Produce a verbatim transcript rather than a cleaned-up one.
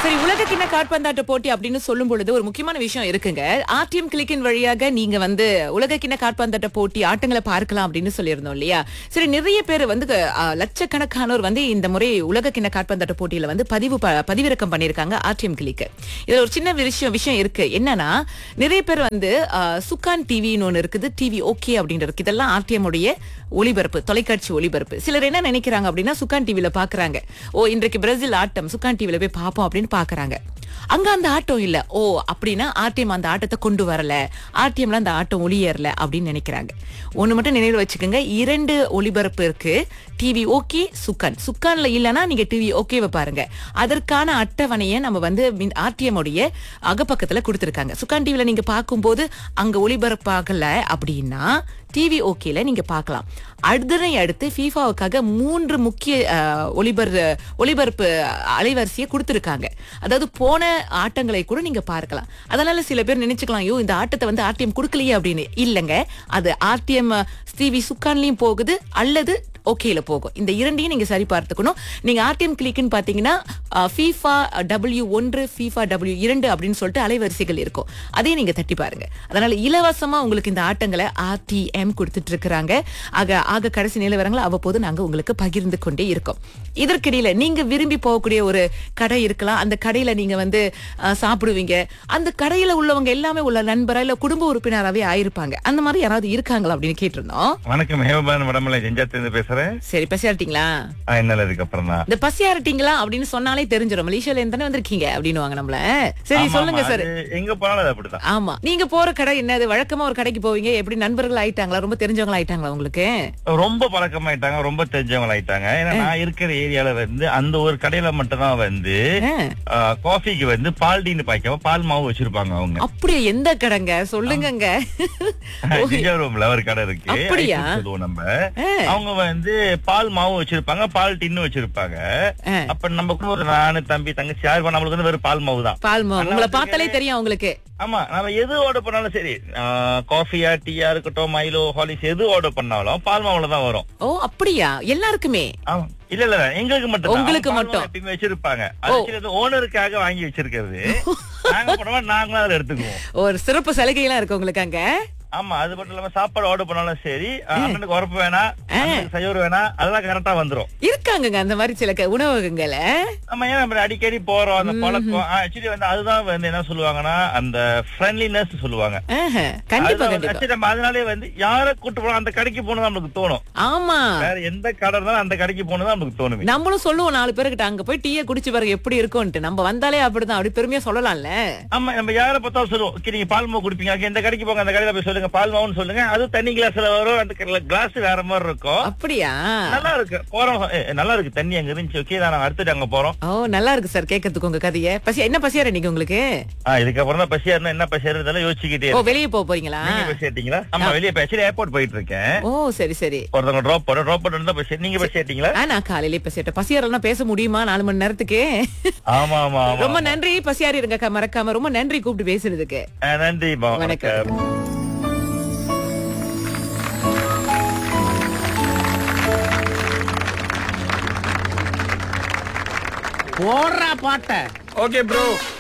சரி, உலக கிண்ண காற்பந்தாட்ட போட்டி அப்படின்னு சொல்லும் பொழுது ஒரு முக்கியமான விஷயம் இருக்குங்க. ஆர்டிஎம் கிளிக்கின் வழியாக நீங்க வந்து உலக கிண்ண காற்பந்தாட்ட போட்டி ஆட்டங்களை பார்க்கலாம் அப்படின்னு சொல்லியிருந்தோம் இல்லையா? சரி, நிறைய பேர் வந்து அஹ், லட்சக்கணக்கானோர் வந்து இந்த முறை உலக கிண்ண காற்பந்தாட்ட போட்டியில வந்து பதிவு ப- பதிவிறக்கம் பண்ணியிருக்காங்க ஆர்டிஎம் கிளிக்கு. இதுல ஒரு சின்ன விஷயம் விஷயம் இருக்கு. என்னன்னா, நிறைய பேர் வந்து அஹ், சுக்கான் டிவின்னு ஒண்ணு இருக்குது, டிவி ஓகே அப்படின்றது. இதெல்லாம் ஆர்டிஎம் உடைய ஒளிபரப்பு, தொலைக்காட்சி ஒளிபரப்பு. சிலர் என்ன நினைக்கிறாங்க அப்படின்னா, சுக்கான் டிவில பாக்குறாங்க, ஓ இன்றைக்கு பிரேசில் ஆட்டம், சுக்கான் டிவில போய் பாப்போம் அப்படின்னு பாக்குறாங்க. அங்க அந்த ஆட்டம் இல்ல, ஓ அப்படின்னா ஆர்டிஎம் அந்த ஆட்டத்தை கொண்டு வரல, ஆர்டிஎம்ல அந்த ஆட்டம் ஒளியேறல அப்படின்னு நினைக்கிறாங்க. ஒண்ணு மட்டும் நினைவு வச்சுக்கோங்க, இரண்டு ஒளிபரப்பு இருக்கு. டிவி ஓகே, சுக்கான். சுக்கான்ல இல்லனா நீங்க டிவி ஓகேவை பாருங்க. அதற்கான அட்டவணையை நம்ம வந்து ஆர்டிஎம் உடைய அகப்பக்கத்துல கொடுத்திருக்காங்க. சுக்கான் டிவில நீங்க பார்க்கும்போது அங்க ஒளிபரப்பாகல அப்படின்னா டிவி ஓகேல நீங்க பார்க்கலாம். அதனை அடுத்து ஃபீஃபாவுக்காக மூன்று முக்கிய அஹ், ஒளிபர் ஒளிபரப்பு அலைவரிசையை கொடுத்திருக்காங்க. அதாவது போன ஆட்டங்களை கூட நீங்க பார்க்கலாம். அதனால சில பேர் நினைச்சுக்கலாம், ஐயோ இந்த ஆட்டத்தை வந்து ஆர்டிஎம் கொடுக்கலையே அப்படின்னு. இல்லங்க, அது ஆர்டிஎம் டிவி சுக்கான்லயும் போகுது அல்லது ஓகேல போகும். இந்த இரண்டையும் நீங்க சரி பார்த்துக்கணும். நீங்க ஆர்டிஎம் கிளிக்னு பாத்தீங்கன்னா ஃபீஃபா டபிள்யூ ஒன்று, ஃபீஃபா டபிள்யூ இரண்டு அப்படின்னு சொல்லிட்டு அலைவரிசைகள் இருக்கும். அதையும் நீங்க தட்டி பாருங்க. அதனால இலவசமா உங்களுக்கு இந்த ஆட்டங்களை ஆர்டிஎம் கொடுத்துட்டு இருக்கிறாங்க. ஆக ஆக கடைசி நிலவரங்களை அவ்வப்போது நாங்க உங்களுக்கு பகிர்ந்து கொண்டே இருக்கோம். இதற்கிடையில நீங்க விரும்பி போகக்கூடிய ஒரு கடை இருக்கலாம். அந்த கடையில நீங்க வந்து அஹ், சாப்பிடுவீங்க. அந்த கடையில உள்ளவங்க எல்லாமே உள்ள நண்பரா இல்ல குடும்ப உறுப்பினராவே ஆயிருப்பாங்க. அந்த மாதிரி யாராவது இருக்காங்களா அப்படின்னு கேட்டிருந்தோம். வணக்கம், ஹேமபான் வடமலை ஜெஞ்சாத்திலிருந்து பேசுறேன். சரி, பசியாரிட்டீங்களா? ஆ, என்னால இதுக்கப்புறம் தான் இந்த பசியாரிட்டீங்களா அப்படின்னு சொன்னாலே தெரிஞ்சிடும், மலேசியால இருந்து தானே வந்திருக்கீங்க அப்படின்னு நம்மள. சரி, ஆமா, சொல்லுங்க ஆமா, சார். அது எங்க போனாலும் அது அப்படிதான். ஆமா, நீங்க போற கடை என்னது? வழக்கமா ஒரு கடைக்கு போவீங்க, எப்படி நண்பர்கள் ஆயிட்டாங்களா, ரொம்ப தெரிஞ்சவங்க ஆயிட்டாங்களா உங்களுக்கு? ரொம்ப பழக்கமாயிட்டாங்க, ரொம்ப தெரிஞ்சவங்க ஆயிட்டாங்க. ஏன்னா நான் இருக்கிற ஏரியால வந்து அந்த ஒரு கடையில மட்டும் தான் வந்து ஆ, காஃபிக்கு வந்து பால் டீன்னு பாய்க்காம பால் மாவு வச்சிருப்பாங்க அவங்க. அப்படியா? எந்த கடைங்க சொல்லுங்கங்க. ரூம்ல ஒரு கடை இருக்கு, அப்படியா? ஐஸ்கிரீம் சொல்லுவோம் நம்ம. ஆ. அவங்க வந்து பால் மாவு வச்சிருப்பாங்க, பால் டின்னு வச்சிருப்பாங்க. ஆ. அப்ப நம்ம கூட ஒரு நானு தம்பி தங்கச்சி யாரு பண்ண, நம்மளுக்கு வந்து வெறும் பால் மாவு தான். பால் மாவு ஆனா உங்களை வந்து பார்த்தாலே தெரியும் உங்களுக்கு. ஆமா, நம்ம எது ஆர்டர் பண்ணாலும் சரி, காஃபியா டீயா இருக்கட்டும், மைலோ ஹாலிஸ் எது ஆர்டர் பண்ணாலும் பால் மாவுல தான் வரும். ஓ அப்படியா? எல்லாருக்குமே? ஆமா, இல்ல இல்ல எங்களுக்கு மட்டும் தான். உங்களுக்கு அவங்க பால் மட்டும்? மாவு எப்பயுமே வச்சிருப்பாங்க. அது ஓனருக்காக வாங்கி வச்சிருக்கிறது. நாங்க பண்ணுவோம், நாங்களும் அதுல எடுத்துக்குவோம். ஒரு சிறப்பு சலுகை எல்லாம் இருக்கு உங்களுக்கு அங்க. ஆமா, அது மட்டும் இல்லாம சாப்பாடு ஆர்டர் பண்ணாலும் சரி, அண்ணனுக்கு உரப்பு வேணா, அண்ணனுக்கு சைவர் வேணா, அதெல்லாம் கரெக்டா வந்துரும். இருக்காங்க அந்த மாதிரி சில க- உணவகங்கள. நம்ம ஏன் நம்ம அடிக்கடி போறோம், அந்த பழக்கம் ஆக்சுவலி வந்து அதுதான் வந்து என்ன சொல்லுவாங்கன்னா அந்த ஃப்ரெண்ட்லினஸ் சொல்லுவாங்க. ஆஹா, கண்டிப்பா அதுதான் கண்டிப்பா. actually நம்ம அதனாலே வந்து யார கூட்டு போனோம் அந்த கடைக்கு போனது நமக்கு தோணும். ஆமா, வேற எந்த கடை இருந்தாலும் அந்த கடைக்கு போனது நமக்கு தோணுமே. நம்மளும் சொல்லுவோம் நாலு பேருக்கிட்ட, அங்க போய் டீயை குடிச்சு பாருங்க எப்படி இருக்கும்ட்டு. நம்ம வந்தாலே அப்படிதான், அப்படி பெருமையா சொல்லலாம்ல. ஆமா, நம்ம யார பார்த்தாலும் சொல்லுவோம், "Okay, நீங்க பால் மாவு குடிப்பீங்க, okay, இந்த கடைக்கு போங்க, அந்த கடையில போய் சொல்லுங்க பால் மாவுன்னு சொல்லுங்க." அது தண்ணி கிளாஸ்ல வரும், அந்த கிளாஸ் வேற மாதிரி இருக்கும். அப்படியா? நல்லா இருக்கு, போறோம், "ஏ, நல்லா இருக்கு தண்ணி அங்க இருந்துச்சு, ஓகே நாங்க அடுத்துட்டு அங்க போறோம்." ஓ, நல்லா இருக்கு சார் கேட்கறதுக்கு உங்க கதைய. பசி என்ன பசியார இன்னைக்கு உங்களுக்கு? ஆஹ் இதுக்கப்புறம் தான் பசியா இருந்தா என்ன பசியா இருந்தாலும் யோசிச்சுக்கிட்டே ஓ, இருக்கேன். வெளியே போக போறீங்களா? நீங்க பசியாட்டீங்களா? ஆமா, வெளியே பேசி ஏர்போர்ட் போயிட்டு இருக்கேன். ஓ சரி சரி. ஒருத்தவங்க டிராப் பண்ண டிராப் பண்ணா பசி. நீங்க பசியாட்டீங்களா? ஆ, நான் காலையிலே பசியாட்டேன். பசியாரெல்லாம் பேச முடியுமா நாலு மணி நேரத்துக்கு? ஆமா ஆமா ஆமா. ரொம்ப நன்றி பசியாரி இருங்க, க- மறக்காம ரொம்ப நன்றி கூப்பிட்டு பேசுறதுக்கு. ஆஹ் நன்றி பா. வணக்கம். போடுறா பாட்ட. Okay bro.